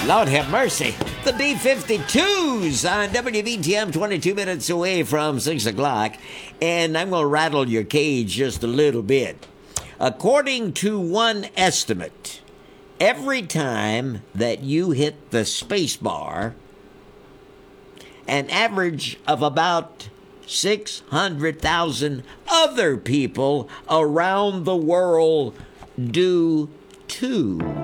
Lord have mercy. The B-52s on WBTM, 22 minutes away from 6 o'clock. And I'm going to rattle your cage just a little bit. According to one estimate, every time that you hit the space bar, an average of about 600,000 other people around the world do too.